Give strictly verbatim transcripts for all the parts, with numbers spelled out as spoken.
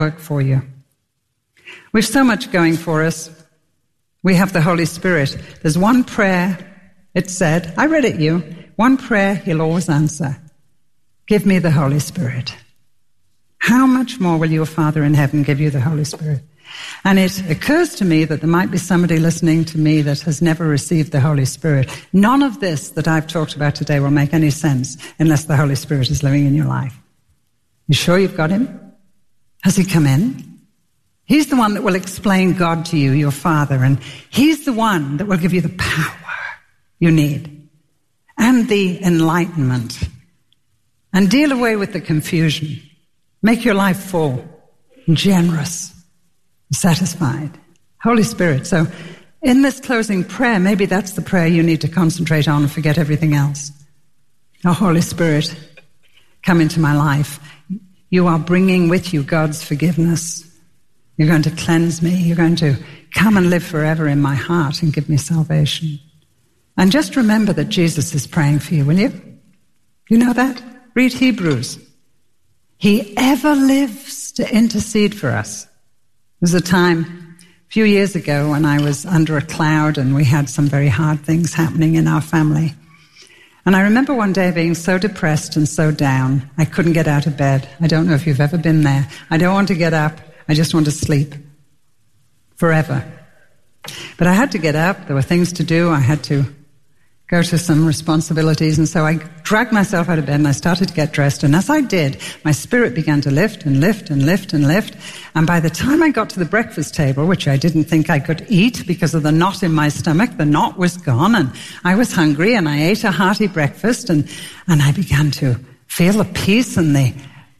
work for you. We've so much going for us. We have the Holy Spirit. There's one prayer, it said, I read it you, one prayer he'll always answer. Give me the Holy Spirit. How much more will your Father in heaven give you the Holy Spirit? And it occurs to me that there might be somebody listening to me that has never received the Holy Spirit. None of this that I've talked about today will make any sense unless the Holy Spirit is living in your life. You sure you've got him? Has he come in? He's the one that will explain God to you, your Father, and he's the one that will give you the power you need and the enlightenment, and deal away with the confusion. Make your life full and generous, satisfied. Holy Spirit. So in this closing prayer, maybe that's the prayer you need to concentrate on and forget everything else. Oh, Holy Spirit, come into my life. You are bringing with you God's forgiveness. You're going to cleanse me. You're going to come and live forever in my heart and give me salvation. And just remember that Jesus is praying for you, will you? You know that? Read Hebrews. He ever lives to intercede for us. There was a time a few years ago when I was under a cloud and we had some very hard things happening in our family. And I remember one day being so depressed and so down, I couldn't get out of bed. I don't know if you've ever been there. I don't want to get up. I just want to sleep forever. But I had to get up. There were things to do. I had to go to some responsibilities. And so I dragged myself out of bed and I started to get dressed. And as I did, my spirit began to lift and lift and lift and lift. And by the time I got to the breakfast table, which I didn't think I could eat because of the knot in my stomach, the knot was gone and I was hungry and I ate a hearty breakfast and, and I began to feel the peace and the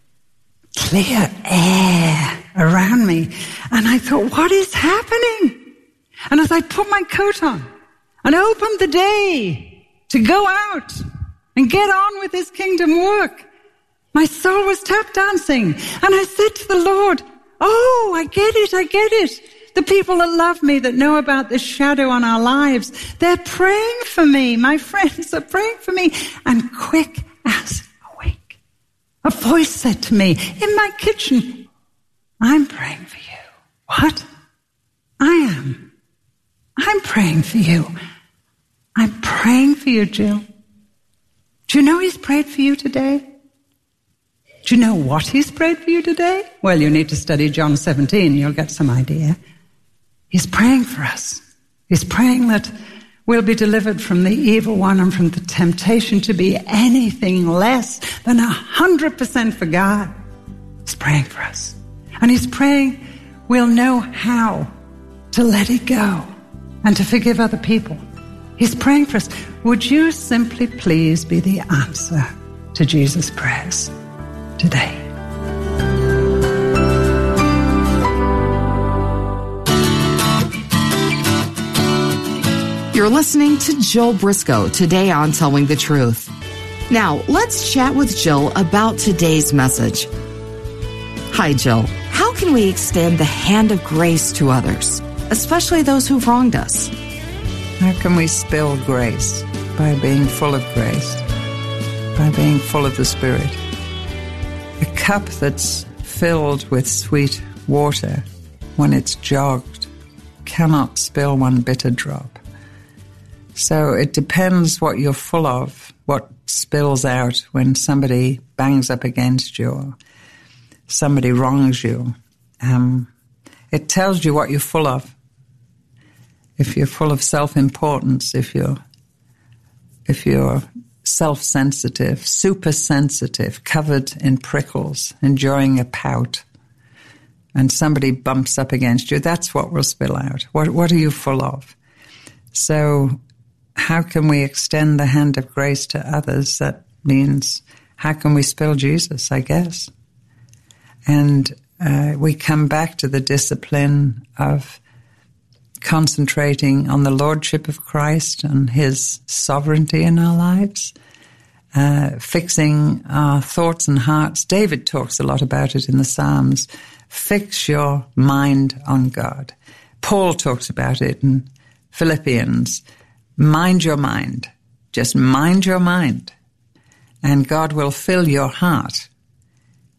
clear air around me. And I thought, what is happening? And as I put my coat on and opened the day to go out and get on with his kingdom work, my soul was tap dancing. And I said to the Lord, oh, I get it, I get it. The people that love me, that know about this shadow on our lives, they're praying for me. My friends are praying for me. And quick as a wink, a voice said to me in my kitchen, I'm praying for you. What? I am. I'm praying for you. I'm praying for you, Jill. Do you know he's prayed for you today? Do you know what he's prayed for you today? Well, you need to study John seventeen. You'll get some idea. He's praying for us. He's praying that we'll be delivered from the evil one and from the temptation to be anything less than a hundred percent for God. He's praying for us. And he's praying we'll know how to let it go and to forgive other people. He's praying for us. Would you simply please be the answer to Jesus' prayers today? You're listening to Jill Briscoe today on Telling the Truth. Now, let's chat with Jill about today's message. Hi, Jill. How can we extend the hand of grace to others, especially those who've wronged us? How can we spill grace? By being full of grace, by being full of the Spirit. A cup that's filled with sweet water, when it's jogged, cannot spill one bitter drop. So it depends what you're full of, what spills out when somebody bangs up against you or somebody wrongs you. Um, it tells you what you're full of. If you're full of self-importance, if you're if you're self-sensitive, super-sensitive, covered in prickles, enjoying a pout, and somebody bumps up against you, that's what will spill out. What what are you full of? So how can we extend the hand of grace to others? That means, how can we spill Jesus, I guess? And uh, we come back to the discipline of concentrating on the Lordship of Christ and his sovereignty in our lives, uh, fixing our thoughts and hearts. David talks a lot about it in the Psalms. Fix your mind on God. Paul talks about it in Philippians. Mind your mind. Just mind your mind. And God will fill your heart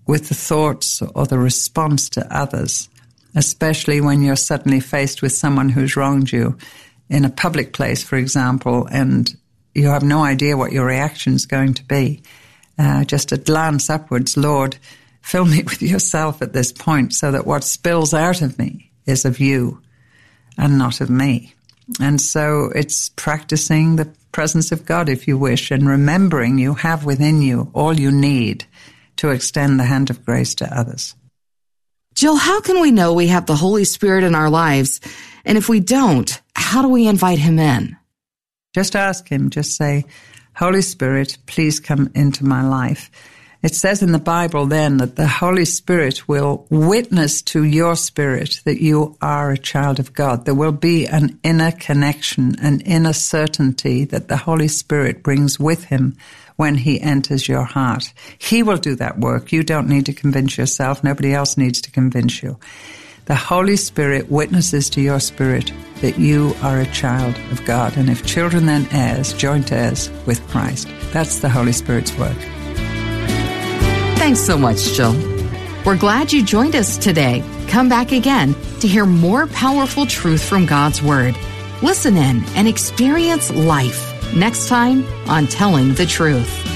with the thoughts or the response to others, especially when you're suddenly faced with someone who's wronged you in a public place, for example, and you have no idea what your reaction is going to be. Uh, just a glance upwards, Lord, fill me with yourself at this point so that what spills out of me is of you and not of me. And so it's practicing the presence of God, if you wish, and remembering you have within you all you need to extend the hand of grace to others. Jill, how can we know we have the Holy Spirit in our lives? And if we don't, how do we invite him in? Just ask him. Just say, Holy Spirit, please come into my life. It says in the Bible then that the Holy Spirit will witness to your spirit that you are a child of God. There will be an inner connection, an inner certainty that the Holy Spirit brings with him when he enters your heart. He will do that work. You don't need to convince yourself. Nobody else needs to convince you. The Holy Spirit witnesses to your spirit that you are a child of God. And if children, then heirs, joint heirs with Christ. That's the Holy Spirit's work. Thanks so much, Jill. We're glad you joined us today. Come back again to hear more powerful truth from God's Word. Listen in and experience life next time on Telling the Truth.